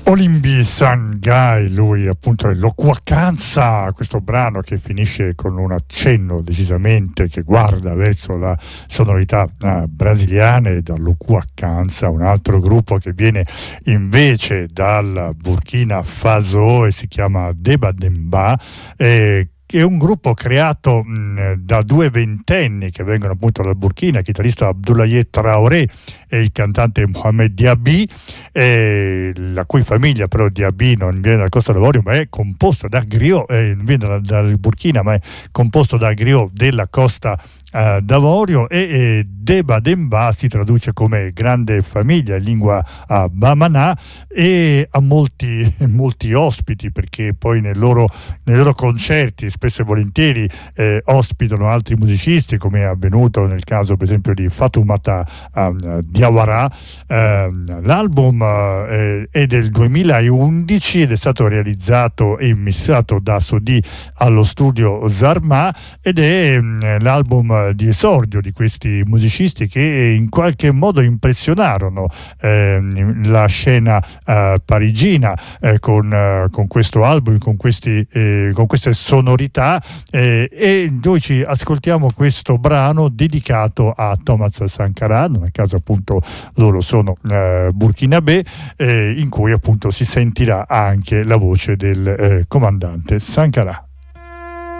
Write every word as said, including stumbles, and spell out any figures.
Olimbi Sangai, lui appunto è Loquacanza, questo brano che finisce con un accenno decisamente che guarda verso la sonorità uh, brasiliana, e da Loquacanza, un altro gruppo che viene invece dal Burkina Faso e si chiama Deba Demba, eh, che è un gruppo creato mh, da due ventenni che vengono appunto dal Burkina, il chitarrista Abdoulaye Traoré e il cantante Mohamed Diaby, eh, la cui famiglia però Diaby non viene dal Costa d'Avorio ma è composta da griot, eh, non viene dal, dal Burkina ma è composto da griot della Costa Uh, d'Avorio, e, e Deba Demba si traduce come grande famiglia in lingua uh, Bamana, e ha molti, molti ospiti, perché poi nel loro, nei loro concerti spesso e volentieri eh, ospitano altri musicisti, come è avvenuto nel caso per esempio di Fatoumata uh, Diawara. Uh, l'album uh, è del duemilaundici ed è stato realizzato e missato da Sodi allo studio Zarma, ed è um, l'album di esordio di questi musicisti che in qualche modo impressionarono eh, la scena eh, parigina eh, con, eh, con questo album, con, questi, eh, con queste sonorità, eh, e noi ci ascoltiamo questo brano dedicato a Thomas Sankara, non a caso appunto loro sono eh, burkinabè, eh, in cui appunto si sentirà anche la voce del eh, comandante Sankara.